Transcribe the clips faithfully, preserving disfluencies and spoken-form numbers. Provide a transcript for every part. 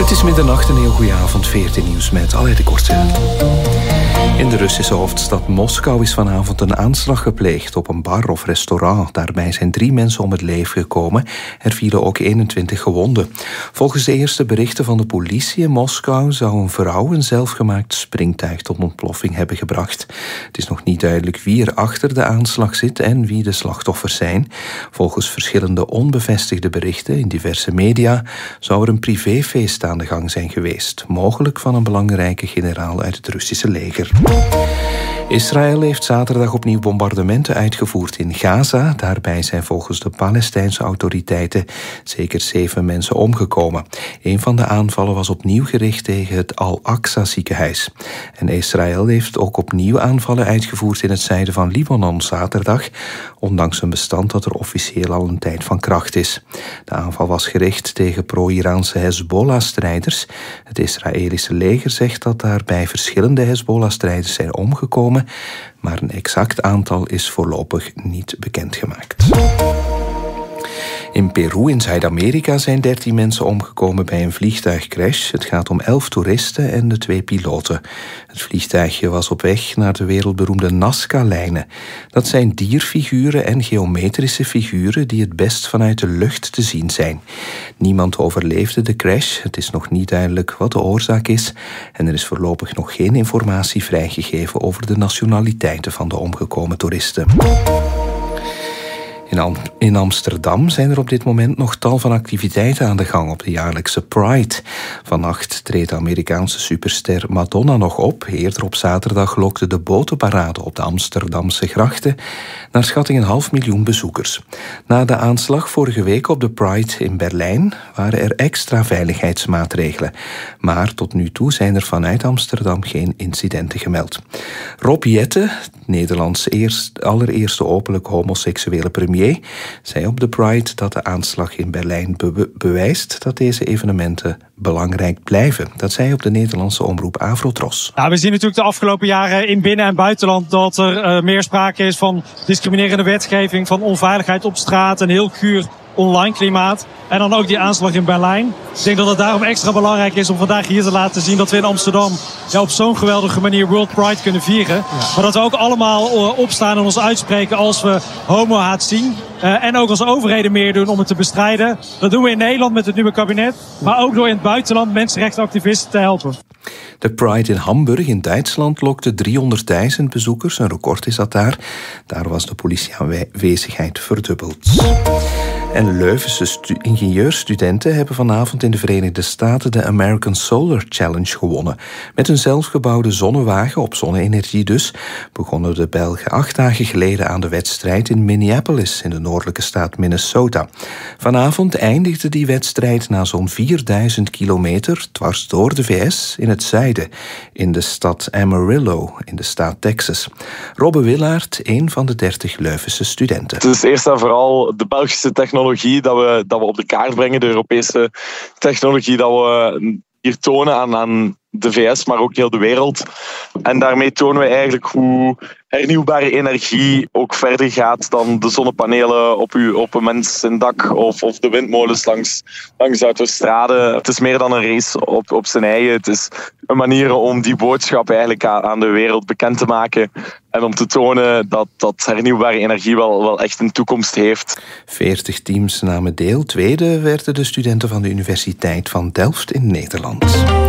Het is middernacht, een heel goede avond, veertien nieuws met Alain de Korte. In de Russische hoofdstad Moskou is vanavond een aanslag gepleegd op een bar of restaurant. Daarbij zijn drie mensen om het leven gekomen. Er vielen ook eenentwintig gewonden. Volgens de eerste berichten van de politie in Moskou zou een vrouw een zelfgemaakt springtuig tot ontploffing hebben gebracht. Het is nog niet duidelijk wie er achter de aanslag zit en wie de slachtoffers zijn. Volgens verschillende onbevestigde berichten in diverse media zou er een privéfeest aan de gang zijn geweest. Mogelijk van een belangrijke generaal uit het Russische leger. Israël heeft zaterdag opnieuw bombardementen uitgevoerd in Gaza. Daarbij zijn volgens de Palestijnse autoriteiten zeker zeven mensen omgekomen. Een van de aanvallen was opnieuw gericht tegen het Al-Aqsa ziekenhuis. En Israël heeft ook opnieuw aanvallen uitgevoerd in het zuiden van Libanon zaterdag, ondanks een bestand dat er officieel al een tijd van kracht is. De aanval was gericht tegen pro-Iraanse Hezbollah-strijders. Het Israëlische leger zegt dat daarbij verschillende Hezbollah-strijders zijn omgekomen, maar een exact aantal is voorlopig niet bekendgemaakt. In Peru in Zuid-Amerika zijn dertien mensen omgekomen bij een vliegtuigcrash. Het gaat om elf toeristen en de twee piloten. Het vliegtuigje was op weg naar de wereldberoemde Nazca-lijnen. Dat zijn dierfiguren en geometrische figuren die het best vanuit de lucht te zien zijn. Niemand overleefde de crash. Het is nog niet duidelijk wat de oorzaak is en er is voorlopig nog geen informatie vrijgegeven over de nationaliteiten van de omgekomen toeristen. In, Am- in Amsterdam zijn er op dit moment nog tal van activiteiten aan de gang op de jaarlijkse Pride. Vannacht treedt de Amerikaanse superster Madonna nog op. Eerder op zaterdag lokte de botenparade op de Amsterdamse grachten naar schatting een half miljoen bezoekers. Na de aanslag vorige week op de Pride in Berlijn waren er extra veiligheidsmaatregelen. Maar tot nu toe zijn er vanuit Amsterdam geen incidenten gemeld. Rob Jetten, Nederlands eerst, allereerste openlijk homoseksuele premier, zei op de Pride dat de aanslag in Berlijn be- bewijst dat deze evenementen belangrijk blijven. Dat zei op de Nederlandse omroep Avrotros. Ja, we zien natuurlijk de afgelopen jaren in binnen- en buitenland dat er uh, meer sprake is van discriminerende wetgeving, van onveiligheid op straat, een heel guur online klimaat. En dan ook die aanslag in Berlijn. Ik denk dat het daarom extra belangrijk is om vandaag hier te laten zien dat we in Amsterdam ja, op zo'n geweldige manier World Pride kunnen vieren. Ja. Maar dat we ook allemaal uh, opstaan en ons uitspreken als we homo-haat zien. Uh, en ook als overheden meer doen om het te bestrijden. Dat doen we in Nederland met het nieuwe kabinet. Maar ook door in het buitenland mensenrechtenactivisten te helpen. De Pride in Hamburg in Duitsland lokte driehonderdduizend bezoekers. Een record is dat daar. Daar was de politieaanwezigheid verdubbeld. En Leuvense stu- ingenieurstudenten hebben vanavond in de Verenigde Staten de American Solar Challenge gewonnen. Met een zelfgebouwde zonnewagen, op zonne-energie dus, begonnen de Belgen acht dagen geleden aan de wedstrijd in Minneapolis, in de noordelijke staat Minnesota. Vanavond eindigde die wedstrijd na zo'n vierduizend kilometer dwars door de V S in het zuiden, in de stad Amarillo, in de staat Texas. Robbe Willaert, een van de dertig Leuvense studenten. Het is eerst en vooral de Belgische technologie dat we, dat we op de kaart brengen, de Europese technologie dat we hier tonen aan, aan de V S, maar ook heel de wereld. En daarmee tonen we eigenlijk hoe hernieuwbare energie ook verder gaat dan de zonnepanelen op, uw, op een mens zijn dak of, of de windmolens langs, langs de autostrade. Het is meer dan een race op, op zijn eigen. Het is een manier om die boodschap eigenlijk aan de wereld bekend te maken en om te tonen dat, dat hernieuwbare energie wel, wel echt een toekomst heeft. Veertig teams namen deel. Tweede werden de studenten van de Universiteit van Delft in Nederland.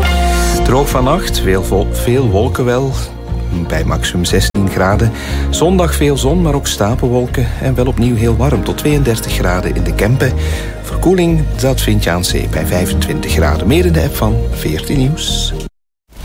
Droog vannacht, veel, vol, veel wolken wel, bij maximum zestien graden. Zondag veel zon, maar ook stapelwolken en wel opnieuw heel warm, tot tweeëndertig graden in de Kempen. Verkoeling, dat vind je aan zee bij vijfentwintig graden. Meer in de app van veertien Nieuws.